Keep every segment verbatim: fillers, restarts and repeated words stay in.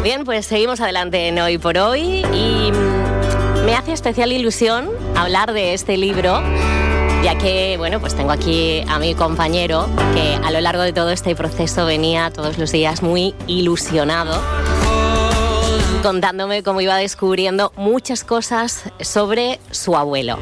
Bien, pues seguimos adelante en Hoy por Hoy y me hace especial ilusión hablar de este libro, ya que, bueno, pues tengo aquí a mi compañero que a lo largo de todo este proceso venía todos los días muy ilusionado, contándome cómo iba descubriendo muchas cosas sobre su abuelo.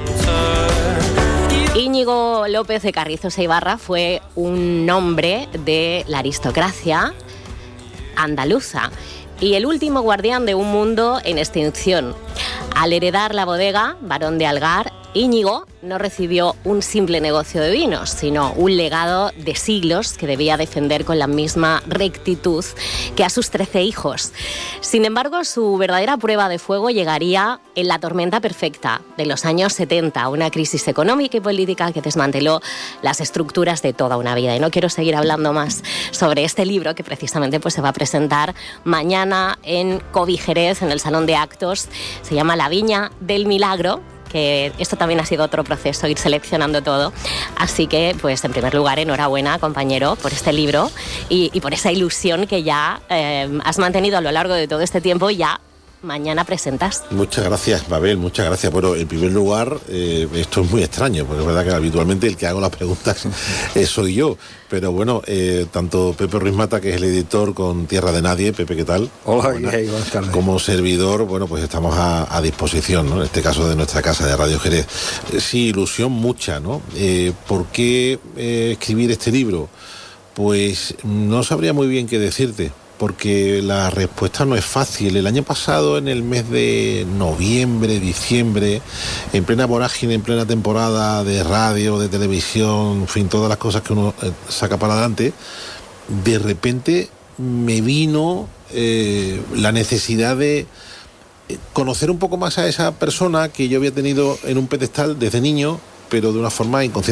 Íñigo López de Carrizos e Ibarra fue un hombre de la aristocracia andaluza y el último guardián de un mundo en extinción. Al heredar la bodega Barón de Algar, Íñigo no recibió un simple negocio de vinos, sino un legado de siglos que debía defender con la misma rectitud que a sus trece hijos. Sin embargo, su verdadera prueba de fuego llegaría en la tormenta perfecta de los años setenta, una crisis económica y política que desmanteló las estructuras de toda una vida. Y no quiero seguir hablando más sobre este libro, que precisamente pues, se va a presentar mañana en Covid Jerez, en el Salón de Actos. Se llama La Viña del Milagro, que esto también ha sido otro proceso, ir seleccionando todo. Así que, pues, en primer lugar, enhorabuena, compañero, por este libro y, y por esa ilusión que ya eh, has mantenido a lo largo de todo este tiempo y ya mañana presentas. Muchas gracias, Mabel, muchas gracias. Bueno, en primer lugar, eh, esto es muy extraño, porque es verdad que habitualmente el que hago las preguntas eh, soy yo. Pero bueno, eh, tanto Pepe Ruiz Mata, que es el editor con Tierra de Nadie, Pepe, ¿qué tal? Hola, buenas, buenas tardes. Como servidor, bueno, pues estamos a, a disposición, ¿no? En este caso de nuestra casa de Radio Jerez. Eh, sí, ilusión mucha, ¿no? Eh, ¿Por qué eh, escribir este libro? Pues no sabría muy bien qué decirte, porque la respuesta no es fácil. El año pasado, en el mes de noviembre, diciembre, en plena vorágine, en plena temporada de radio, de televisión, en fin, todas las cosas que uno eh, saca para adelante, de repente me vino eh, la necesidad de conocer un poco más a esa persona que yo había tenido en un pedestal desde niño, pero de una forma inconsciente.